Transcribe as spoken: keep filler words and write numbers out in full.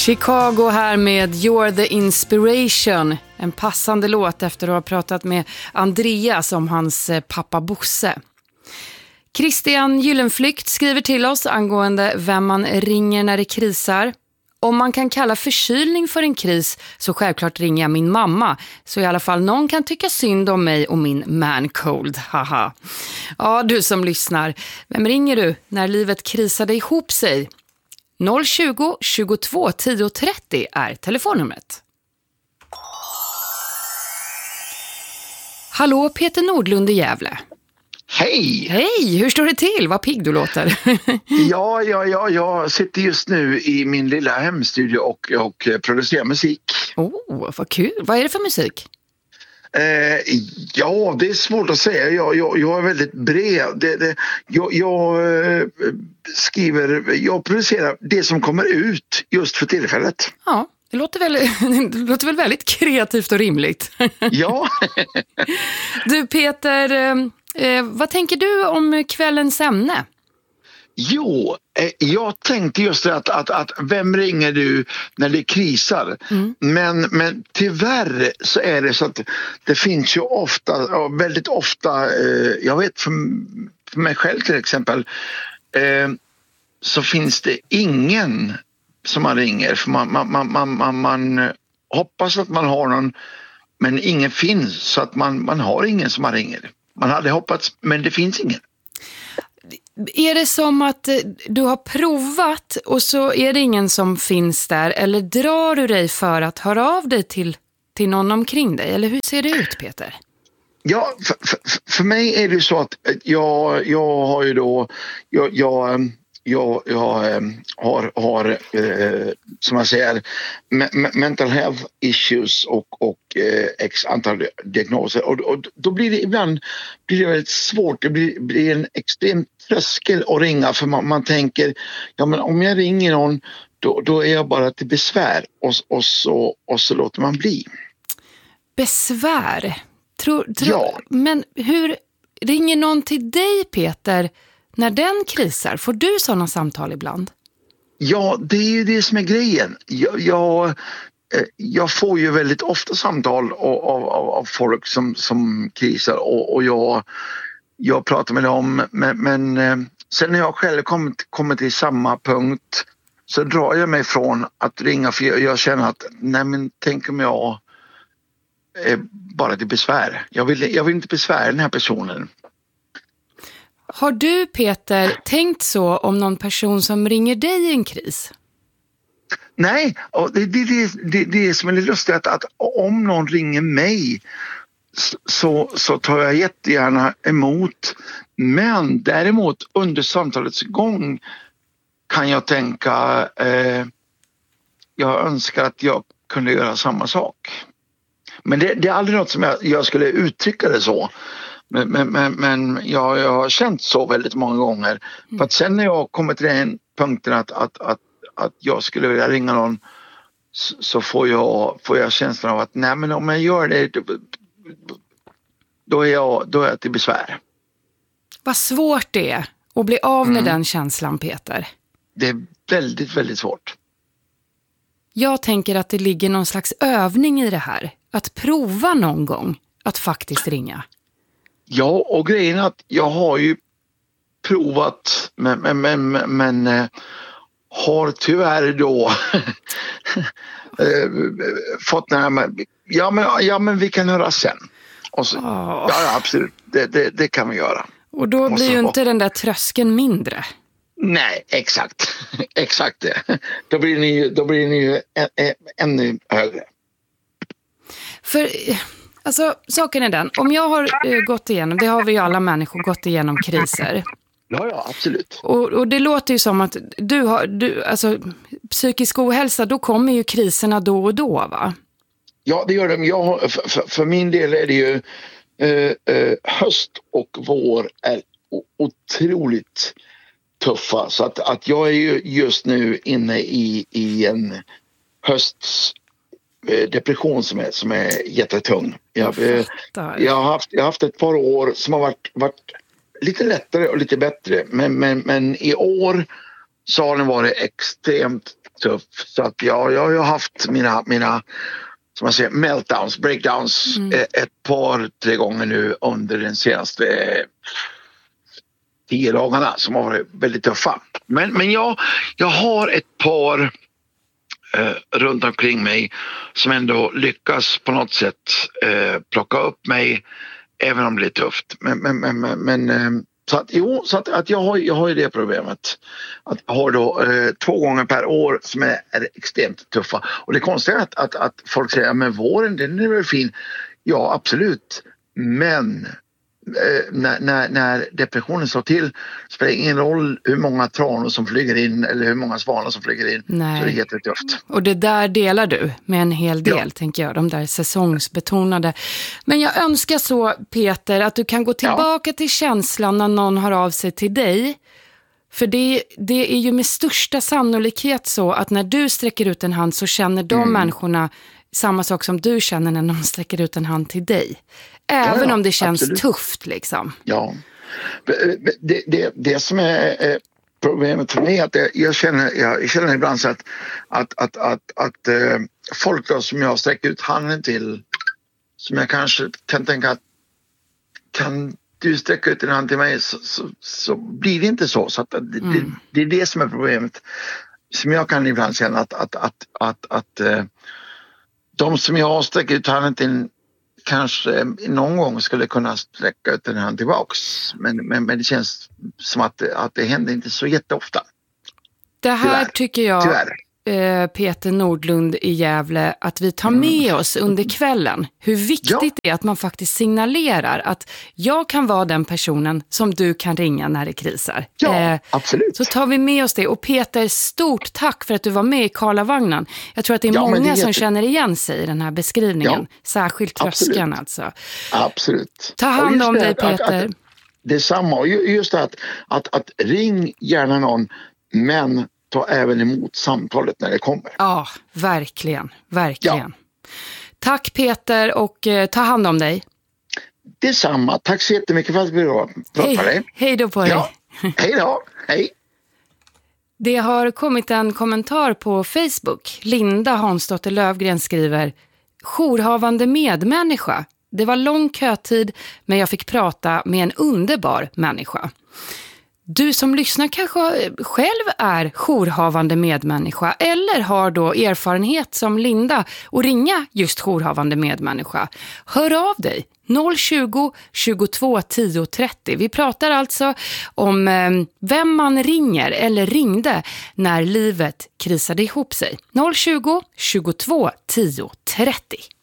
Chicago här med You're the Inspiration. En passande låt efter att ha pratat med Andreas om hans pappa Bosse. Christian Gyllenflykt skriver till oss angående vem man ringer när det krisar. Om man kan kalla förkylning för en kris så självklart ringer jag min mamma. Så i alla fall någon kan tycka synd om mig och min man cold. Haha. Ja, du som lyssnar. Vem ringer du när livet krisade ihop sig? noll tjugo, tjugotvå, tio trettio är telefonnumret. Hallå, Peter Nordlund i Gävle. Hej! Hej, hur står det till? Vad pigg du låter. ja, ja, ja, jag sitter just nu i min lilla hemstudio och, och producerar musik. Oh, vad kul. Vad är det för musik? Eh, ja, det är svårt att säga. Jag, jag, jag är väldigt bred. Det, det, jag jag eh, skriver, jag producerar det som kommer ut just för tillfället. Ja, det låter väl, det låter väl väldigt kreativt och rimligt. ja. Du Peter, eh, vad tänker du om kvällens ämne? Jo, eh, jag tänkte just det att, att, att vem ringer du när det krisar? Mm. Men, men tyvärr så är det så att det finns ju ofta, väldigt ofta, eh, jag vet för, för mig själv till exempel, eh, så finns det ingen som man ringer. För man, man, man, man, man, man hoppas att man har någon, men ingen finns, så att man, man har ingen som man ringer. Man hade hoppats, men det finns ingen. Är det som att du har provat och så är det ingen som finns där, eller drar du dig för att höra av dig till, till någon omkring dig? Eller hur ser det ut, Peter? Ja, för, för, för mig är det så att jag, jag har ju då jag, jag, jag, jag har, har eh, som jag säger me- mental health issues och, och eh, x antal diagnoser, och, och då blir det ibland blir det väldigt svårt. Det blir, blir en extrem tröskel att ringa, för man, man tänker, ja men om jag ringer någon då, då är jag bara till besvär, och, och, så, och så låter man bli. Besvär? Tror, tror, ja. Men hur ringer någon till dig, Peter, när den krisar? Får du sådana samtal ibland? Ja, det är ju det som är grejen. Jag, jag, jag får ju väldigt ofta samtal av, av, av folk som, som krisar, och, och jag, jag pratar med dem. Men, men sen när jag själv kommer, kommer till samma punkt så drar jag mig från att ringa, för jag, jag känner att nej, men tänk om jag är bara till besvär. Jag vill, jag vill inte besvära den här personen. Har du, Peter, tänkt så om någon person som ringer dig i en kris? Nej, och det är det, det, det som är lite lustigt, att, att om någon ringer mig så, så tar jag jättegärna emot. Men däremot under samtalets gång kan jag tänka, eh, jag önskar att jag kunde göra samma sak. Men det, det är aldrig något som jag, jag skulle uttrycka det så. Men, men, men, men jag, jag har känt så väldigt många gånger. Mm. För att sen när jag kommer till den punkten att, att, att, att jag skulle vilja ringa någon, så, så får, jag, får jag känslan av att nej, men om jag gör det då, då, är, jag, då är jag till besvär. Vad svårt det är att bli av med mm. den känslan, Peter. Det är väldigt, väldigt svårt. Jag tänker att det ligger någon slags övning i det här. Att prova någon gång att faktiskt ringa. Ja, och grejen är att jag har ju provat, men, men, men, men äh, har tyvärr då äh, fått den här med, ja men, ja men vi kan höra sen. Och så, oh. Ja absolut, det, det, det kan vi göra. Och då blir och ju inte den där tröskeln mindre. Nej, exakt. Exakt det. Då blir ni, då blir ni ju ännu högre. För... Alltså, saken är den. Om jag har uh, gått igenom, det har vi ju alla människor gått igenom kriser. Ja, ja, absolut. Och, och det låter ju som att du har, du, alltså, psykisk ohälsa, då kommer ju kriserna då och då, va? Ja, det gör de. Jag, för, för min del är det ju uh, uh, höst och vår är otroligt tuffa. Så att, att jag är ju just nu inne i, i en hösts depression som är, som är jättetung. Jag, jag, jag, har haft, jag har haft ett par år som har varit, varit lite lättare och lite bättre. Men, men, men i år så har den varit extremt tuff. Så att ja, jag har ju haft mina, mina som man säger, meltdowns, breakdowns mm. ett par, tre gånger nu under den senaste eh, tio dagarna som har varit väldigt tuffa. Men, men jag, jag har ett par eh, runt omkring mig som ändå lyckas på något sätt eh, plocka upp mig även om det är tufft. Men, men, men, men, men eh, så att, jo, så att, att jag, har, jag har ju det problemet. Att jag har då eh, två gånger per år som är, är extremt tuffa. Och det konstiga är att, att, att folk säger, ja, men våren den är väl fin. Ja, absolut. Men eh, när, när, när depressionen slår till spelar det ingen roll hur många tranor som flyger in eller hur många svanar som flyger in. Nej. Så det är jättetufft. Och det där delar du med en hel del, ja. tänker jag. De där säsongsbetonade. Men jag önskar så, Peter, att du kan gå tillbaka ja. till känslan när någon har av sig till dig. För det, det är ju med största sannolikhet så att när du sträcker ut en hand så känner de mm. människorna samma sak som du känner när någon sträcker ut en hand till dig. Även ja, ja, om det känns absolut. tufft liksom. Ja, det, det, det som är problemet för mig är att jag känner, jag känner ibland så att, att, att, att, att äh, folk då, som jag sträcker ut handen till, som jag kanske kan tänka att kan du sträcka ut en hand till mig så, så, så blir det inte så. Så att det, mm. det, det är det som är problemet. Som jag kan ibland känna att, att, att, att, att äh, de som jag sträcker ut handen till kanske någon gång skulle kunna sträcka ut den här tillbaks. Men, men, men det känns som att, att det händer inte så jätteofta. Det här Tyvärr. tycker jag, eh, Peter Nordlund i Gävle, att vi tar med mm. oss under kvällen. Hur viktigt ja. det är att man faktiskt signalerar att jag kan vara den personen som du kan ringa när det krisar. Ja, eh, absolut. Så tar vi med oss det. Och Peter, stort tack för att du var med i Karlavagnen. Jag tror att det är ja, många det är jätte... som känner igen sig i den här beskrivningen. Ja, särskilt tröskeln alltså. Absolut. Ta hand om dig, att, Peter. Att, att, det är samma. Och just att, att, att ring gärna någon, men ta även emot samtalet när det kommer. Ja, verkligen. Verkligen. Ja. Tack Peter och eh, ta hand om dig. Detsamma. Tack så jättemycket för att vi var Hej. dig. Hej då på dig. Ja. Hej då. Hej. Det har kommit en kommentar på Facebook. Linda Hansdotter Lövgren skriver: jourhavande medmänniska. Det var lång kötid, men jag fick prata med en underbar människa. Du som lyssnar kanske själv är jourhavande medmänniska eller har då erfarenhet som Linda och ringa just jourhavande medmänniska. Hör av dig noll tjugo, tjugotvå, tio, trettio. Vi pratar alltså om eh, vem man ringer eller ringde när livet krisade ihop sig. noll tjugo, tjugotvå, tio, trettio.